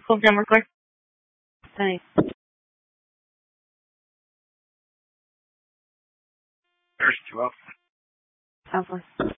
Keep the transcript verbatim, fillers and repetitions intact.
Confirm record. Thanks. There's two of them. Alpha.